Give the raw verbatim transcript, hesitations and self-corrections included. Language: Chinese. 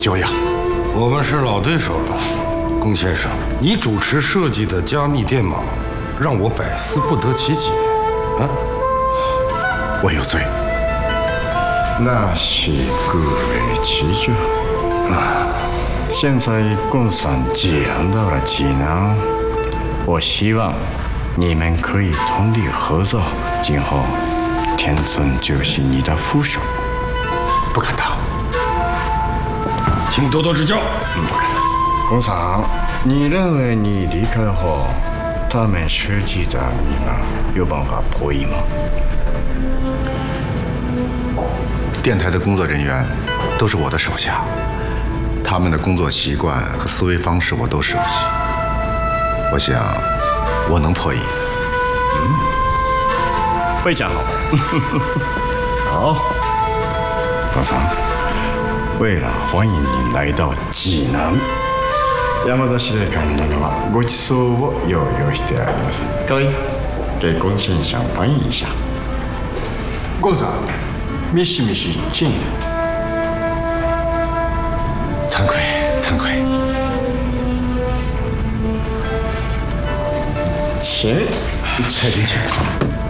久仰。 我们是老对手了，龚先生，你主持设计的加密电码，让我百思不得其解。啊， 我有罪。 那是各为其主。啊，现在共产既然到了济南，我希望你们可以通力合作，今后田村就是你的副手。 不敢当。 请多多指教。 嗯，不敢。 工厂，你认为你离开后，他们设计的密码有办法破译吗？ 电台的工作人员都是我的手下，他们的工作习惯和思维方式我都熟悉。我想，我能破译。 嗯，非常好。好，工厂。为了欢迎你来到济南，山田司令官殿にはごちそうを用意してあります。各位，给龚先生翻译一下。 龚さん、ミシミシチン。 惭愧，惭愧。 请， 蔡军请。